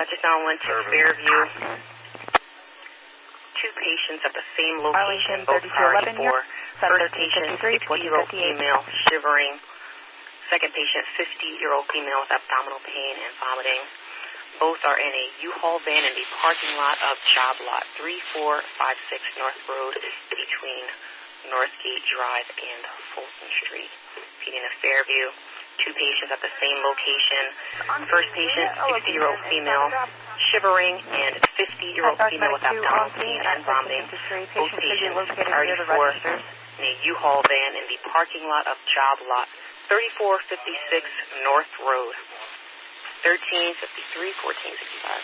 Touchdown went to Fairview. 2 patients at the same location, both priority for. First patient, 60-year-old female, shivering. Second patient, 50-year-old female with abdominal pain and vomiting. Both are in a U-Haul van in the parking lot of Job Lot 3456 North Road between Northgate Drive and Fulton Street. Feeding to Fairview. 2 patients at the same location. First patient, 60-year-old female, shivering, and 50-year-old female with abdominal pain and vomiting. Both patients priority for in a U-Haul van in the parking lot of Job Lot 3456 North Road. 1353, 1465.